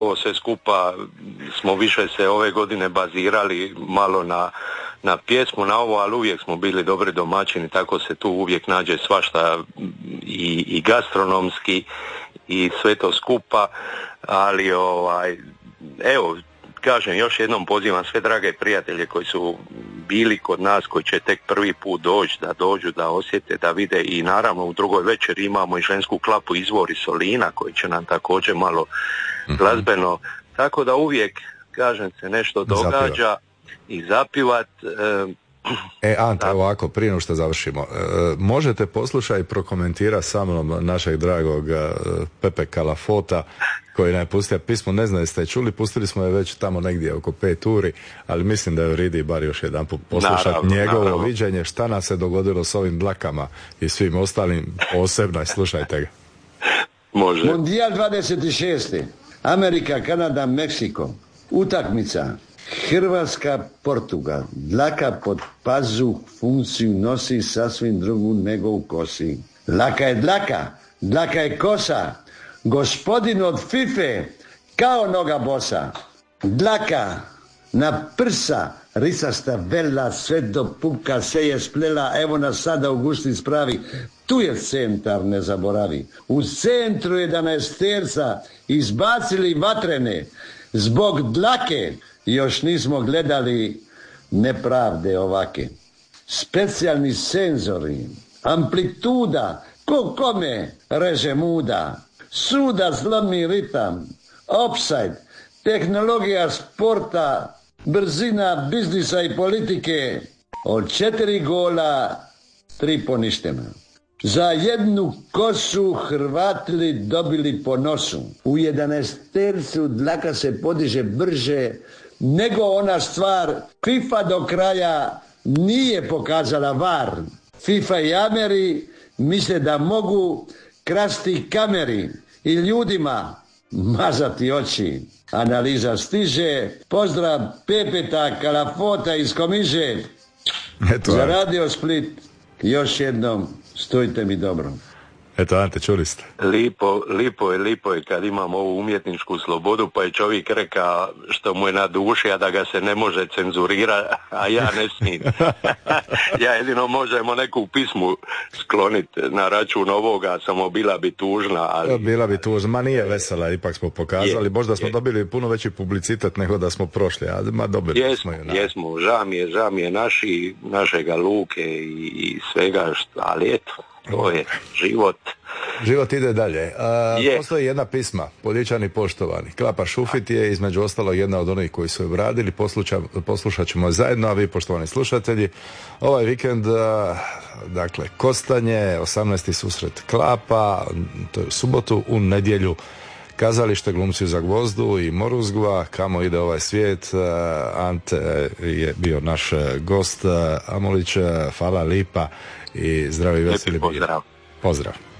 ovo sve skupa smo više se ove godine bazirali malo na pjesmu, na ovo, ali uvijek smo bili dobri domaćini, tako se tu uvijek nađe svašta i gastronomski i sve to skupa, ali evo, kažem, još jednom pozivam sve drage prijatelje koji su bili kod nas, koji će tek prvi put doći, da dođu, da osjete, da vide, i naravno u drugoj večeri imamo i žensku klapu Izvor iz Solina koji će nam također malo glazbeno, tako da uvijek, kažem, se nešto događa i zapivat. Ante, ovako, prije nego što završimo, možete poslušati i prokomentirati sa mnom našeg dragog Pepe Kalafota, koji nam je pustio pismo, ne znam jeste čuli, pustili smo je već tamo negdje oko 5 uri, ali mislim da je vridi bar još jedan put poslušati njegovo viđenje, šta nam se dogodilo s ovim dlakama i svim ostalim, posebno, slušajte ga. Može. Mondijal 26. Amerika, Kanada, Meksiko. Utakmica. Hrvatska, Portugal. Dlaka pod pazuh funkciju nosi sasvim drugu nego u kosi. Dlaka je dlaka, dlaka je kosa. Gospodin od Fife kao noga bosa. Dlaka na prsa, risasta vela, sve do pupka se je splela, evo nas sada u gušti spravi. Tu je centar, ne zaboravi. U centru 11 izbacili vatrene. Zbog dlake još nismo gledali nepravde ovake. Specijalni senzori, amplituda, ko kome reže muda, suda zlomi ritam, offside, tehnologija sporta, brzina biznisa i politike, od 4 gola 3 poništena. Za jednu kosu Hrvatili dobili po nosu. U 11 dlaka se podiže brže nego ona stvar. FIFA do kraja nije pokazala VAR. FIFA i Ameri misle da mogu krasti kameri i ljudima mazati oči. Analiza stiže. Pozdrav Pepeta Kalafota iz Komiže. Za Radio Split još jednom stojite mi dobro. Eto, Ante, čuli ste. Lipo je kad imamo ovu umjetničku slobodu, pa je čovjek reka što mu je na duši, a da ga se ne može cenzurirati, a ja ne smijem. Ja jedino možemo neku pismu skloniti na račun ovoga, samo bila bi tužna. Ali... Bila bi tužna, ma nije vesela, ipak smo pokazali, možda smo dobili puno veći publicitet nego da smo prošli, a dobili smo ju. Jesmo, žao mi je našega Luke i svega, ali eto. To je život. Život ide dalje. Postoji jedna pisma, Poljičani poštovani. Klapa Šufit je između ostalog jedna od onih koji su je obradili. Poslušat ćemo zajedno, a vi, poštovani slušatelji, ovaj vikend, dakle, Kostanje, 18. susret Klapa, to je u subotu, u nedjelju Kazalište Glumci za Gvozdu i Moruzgva, Kamo ide ovaj svijet. Ante je bio naš gost, Amolić, hvala lipa i zdravi veseli. Pozdrav.